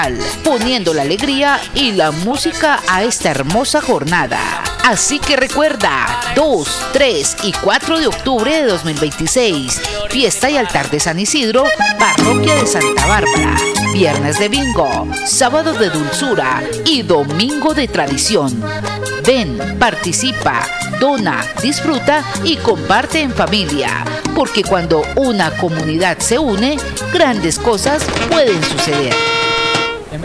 poniendo la alegría y la música a esta hermosa jornada. Así que recuerda, 2, 3 y 4 de octubre de 2026, fiesta y altar de San Isidro, parroquia de Santa Bárbara. Viernes de bingo, sábado de dulzura y domingo de tradición. Ven, participa, dona, disfruta y comparte en familia, porque cuando una comunidad se une, grandes cosas pueden suceder.